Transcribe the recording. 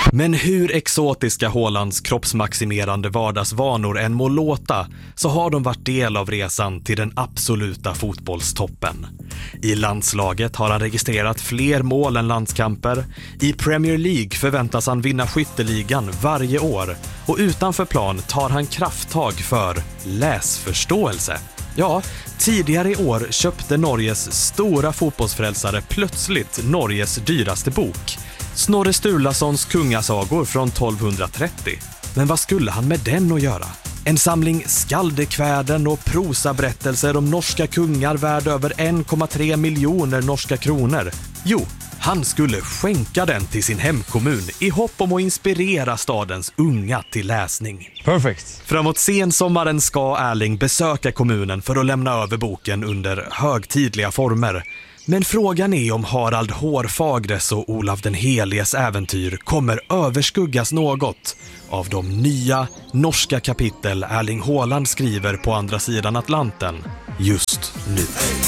Men hur exotiska Haalands kroppsmaximerande vardagsvanor än må låta, så har de varit del av resan till den absoluta fotbollstoppen. I landslaget har han registrerat fler mål än landskamper. I Premier League förväntas han vinna skytteligan varje år. Och utanför plan tar han krafttag för läsförståelse. Ja, tidigare i år köpte Norges stora fotbollsfrälsare plötsligt Norges dyraste bok. Snorre Sturlasons kungasagor från 1230. Men vad skulle han med den att göra? En samling skaldekväden och prosaberättelser om norska kungar värd över 1,3 miljoner norska kronor. Jo, han skulle skänka den till sin hemkommun i hopp om att inspirera stadens unga till läsning. Perfekt. Framåt sensommaren ska Erling besöka kommunen för att lämna över boken under högtidliga former. Men frågan är om Harald Hårfagres och Olav den Heliges äventyr kommer överskuggas något av de nya norska kapitel Erling Haaland skriver på andra sidan Atlanten just nu.